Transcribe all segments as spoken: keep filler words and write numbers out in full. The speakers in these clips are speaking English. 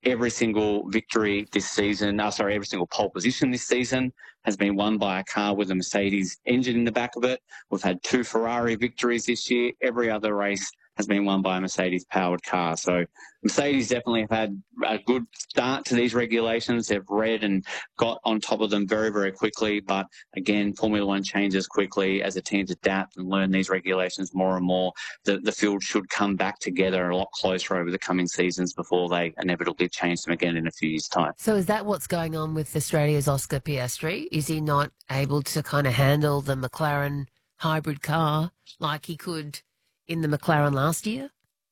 every single victory this season, uh, sorry, every single pole position this season has been won by a car with a Mercedes engine in the back of it. We've had two Ferrari victories this year. Every other race has been won by a Mercedes-powered car. So Mercedes definitely have had a good start to these regulations. They've read and got on top of them very, very quickly. But again, Formula One changes quickly as the teams adapt and learn these regulations more and more. The, the field should come back together a lot closer over the coming seasons before they inevitably change them again in a few years' time. So is that what's going on with Australia's Oscar Piastri? Is he not able to kind of handle the McLaren hybrid car like he could in the McLaren last year?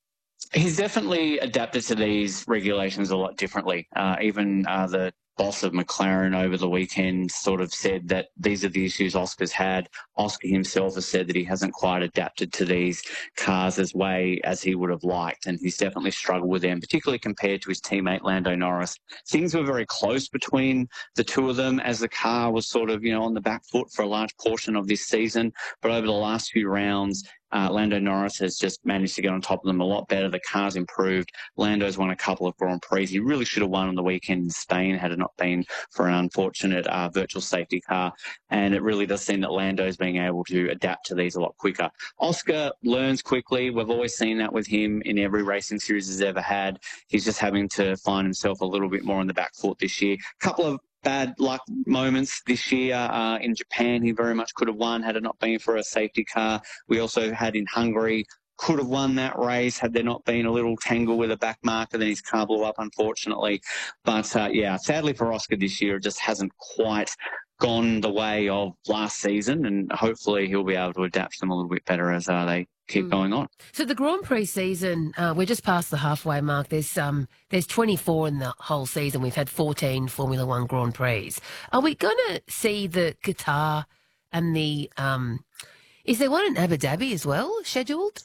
He's definitely adapted to these regulations a lot differently. Uh, even uh, the boss of McLaren over the weekend sort of said that these are the issues Oscar's had. Oscar himself has said that he hasn't quite adapted to these cars as way as he would have liked, and he's definitely struggled with them, particularly compared to his teammate Lando Norris. Things were very close between the two of them as the car was sort of, you know, on the back foot for a large portion of this season, but over the last few rounds, Uh, Lando Norris has just managed to get on top of them a lot better. The car's improved. Lando's won a couple of Grand Prix. He really should have won on the weekend in Spain had it not been for an unfortunate uh, virtual safety car. And it really does seem that Lando's being able to adapt to these a lot quicker. Oscar learns quickly. We've always seen that with him in every racing series he's ever had. He's just having to find himself a little bit more on the back foot this year. A couple of bad luck moments this year. Uh, in Japan, he very much could have won had it not been for a safety car. We also had in Hungary, could have won that race had there not been a little tangle with a back marker. Then his car blew up, unfortunately. But, uh, yeah, sadly for Oscar this year, it just hasn't quite gone the way of last season, and hopefully he'll be able to adapt to them a little bit better as uh, they keep mm. going on. So the Grand Prix season, uh, we're just past the halfway mark. There's um, there's twenty-four in the whole season. We've had fourteen Formula One Grand Prix. Are we going to see the Qatar and the um, is there one in Abu Dhabi as well scheduled?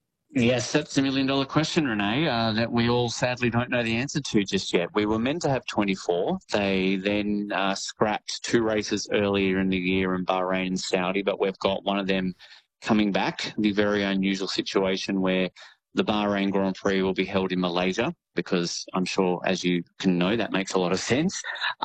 Yes, that's a million-dollar question, Renee, uh, that we all sadly don't know the answer to just yet. We were meant to have twenty-four. They then uh, scrapped two races earlier in the year in Bahrain and Saudi, but we've got one of them coming back. The very unusual situation where the Bahrain Grand Prix will be held in Malaysia, because I'm sure, as you can know, that makes a lot of sense.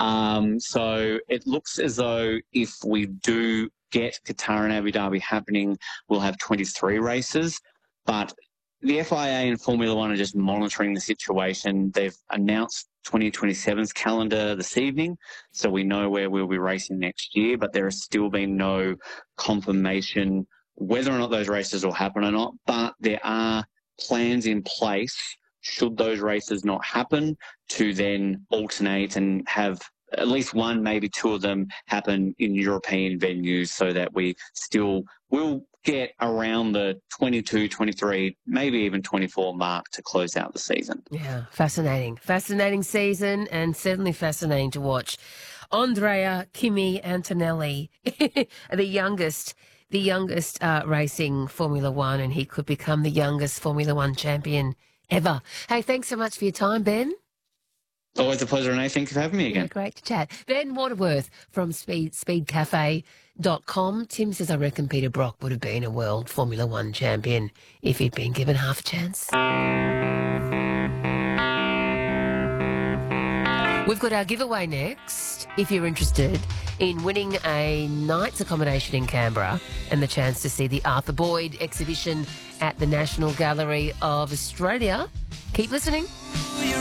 Um, so it looks as though if we do get Qatar and Abu Dhabi happening, we'll have twenty-three races. But the F I A and Formula One are just monitoring the situation. They've announced twenty twenty-seven's calendar this evening, so we know where we'll be racing next year, but there has still been no confirmation whether or not those races will happen or not. But there are plans in place, should those races not happen, to then alternate and have at least one, maybe two of them happen in European venues, so that we still will get around the twenty-two, twenty-three, maybe even twenty-four mark to close out the season. Yeah, fascinating. Fascinating season, and certainly fascinating to watch. Andrea Kimi Antonelli, the youngest, the youngest uh, racing Formula One, and he could become the youngest Formula One champion ever. Hey, thanks so much for your time, Ben. Always a pleasure, Renee. Thanks for having me again. Yeah, great to chat. Ben Waterworth from speed speed cafe dot com. Tim says, I reckon Peter Brock would have been a world Formula One champion if he'd been given half a chance. We've got our giveaway next. If you're interested in winning a night's accommodation in Canberra and the chance to see the Arthur Boyd exhibition at the National Gallery of Australia, keep listening.